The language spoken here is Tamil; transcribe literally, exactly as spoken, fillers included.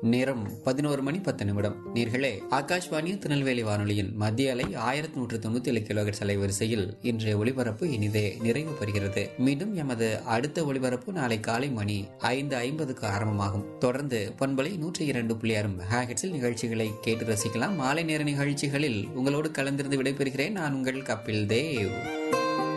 நேரம் பதினோரு மணி பத்து நிமிடம். நேர்களே, ஆகாஷ்வாணி திருநெல்வேலி வானொலியின் மத்திய அலை ஆயிரத்தி நூற்று தொண்ணூத்தி ஏழு கிலோஹெர்ட்ஸ் அலைவரிசையில் இன்றைய ஒளிபரப்பு இனிதே நிறைவு பெறுகிறது. மீண்டும் எமது அடுத்த ஒளிபரப்பு நாளை காலை மணி ஐந்து ஐம்பதுக்கு ஆரம்பமாகும். தொடர்ந்து பண்பலை நூற்றி இரண்டு புள்ளி ஆறு மெகாஹெர்ட்ஸில் நிகழ்ச்சிகளை கேட்டு ரசிக்கலாம். மாலை நேர நிகழ்ச்சிகளில் உங்களோடு கலந்திருந்து விடைபெறுகிறேன். நான் உங்கள் கபில் தேவ்.